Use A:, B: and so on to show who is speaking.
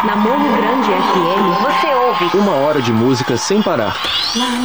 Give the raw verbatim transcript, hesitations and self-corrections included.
A: Na Morro Grande F M, você ouve
B: Uma hora de música sem parar.